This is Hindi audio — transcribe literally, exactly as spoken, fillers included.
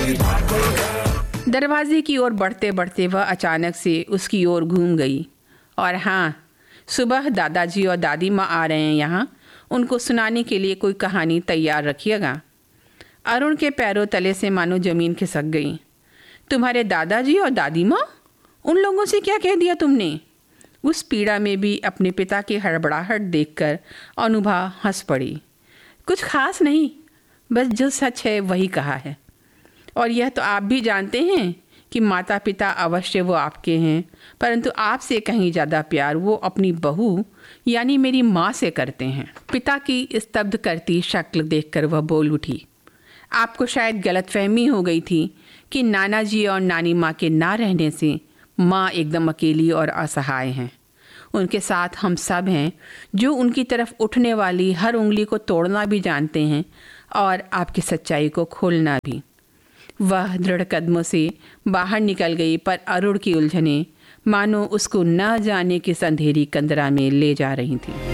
दरवाजे की ओर बढ़ते बढ़ते वह अचानक से उसकी ओर घूम गई। और हाँ, सुबह दादाजी और दादी माँ आ रहे हैं यहाँ, उनको सुनाने के लिए कोई कहानी तैयार रखिएगा। अरुण के पैरों तले से मानो ज़मीन खिसक गई। तुम्हारे दादाजी और दादी माँ? उन लोगों से क्या कह दिया तुमने? उस पीड़ा में भी अपने पिता की हड़बड़ाहट देखकर अनुभा हंस पड़ी। कुछ खास नहीं, बस जो सच है वही कहा है। और यह तो आप भी जानते हैं कि माता पिता अवश्य वो आपके हैं, परंतु आपसे कहीं ज़्यादा प्यार वो अपनी बहू यानी मेरी माँ से करते हैं। पिता की स्तब्ध करती शक्ल देखकर वह बोल उठी। आपको शायद गलतफहमी हो गई थी कि नाना जी और नानी माँ के ना रहने से माँ एकदम अकेली और असहाय हैं। उनके साथ हम सब हैं जो उनकी तरफ उठने वाली हर उंगली को तोड़ना भी जानते हैं और आपकी सच्चाई को खोलना भी। वह दृढ़ कदमों से बाहर निकल गई, पर अरुण की उलझनें मानो उसको न जाने किस अंधेरी कंदरा में ले जा रही थी।